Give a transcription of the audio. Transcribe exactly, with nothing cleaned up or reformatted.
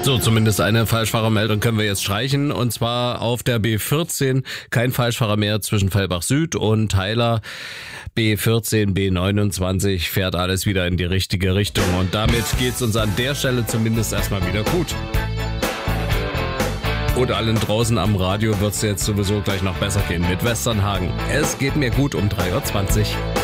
So, zumindest eine Falschfahrermeldung können wir jetzt streichen, und zwar auf der B vierzehn. Kein Falschfahrer mehr zwischen Fellbach Süd und Heiler. B vierzehn, B neunundzwanzig fährt alles wieder in die richtige Richtung, und damit geht's uns an der Stelle zumindest erstmal wieder gut. Und allen draußen am Radio wird's jetzt sowieso gleich noch besser gehen mit Westernhagen. Es geht mir gut um drei Uhr zwanzig.